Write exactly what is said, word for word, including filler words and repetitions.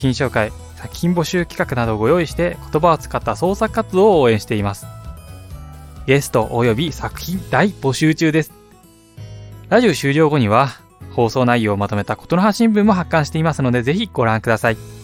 品紹介、作品募集企画などをご用意して言葉を使った創作活動を応援しています。ゲストおよび作品大募集中です。ラジオ終了後には放送内容をまとめたことの発信文も発刊していますので、ぜひご覧ください。